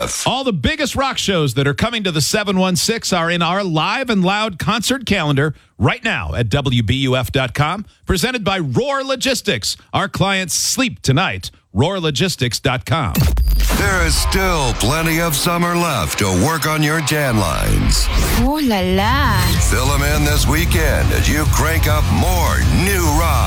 WBUF. All the biggest rock shows that are coming to the 716 are in our live and loud concert calendar right now at WBUF.com. Presented by Roar Logistics. Our clients sleep tonight. RoarLogistics.com. There is still plenty of summer left to work on your tan lines. Ooh la la. Fill them in this weekend as you crank up more new rock.